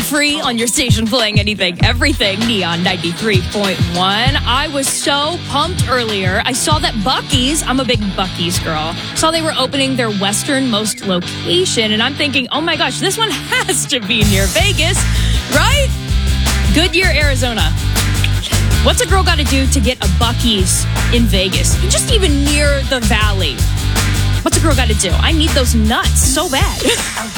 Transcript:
free on your station playing anything, everything, Neon 93.1. I was so pumped earlier. I saw that Buc-ee's, I'm a big Buc-ee's girl, saw they were opening their westernmost location, and I'm thinking, oh my gosh, this one has to be near Vegas, right? Goodyear, Arizona. What's a girl got to do to get a Buc-ee's in Vegas? Just even near the valley. What's a girl got to do? I need those nuts so bad.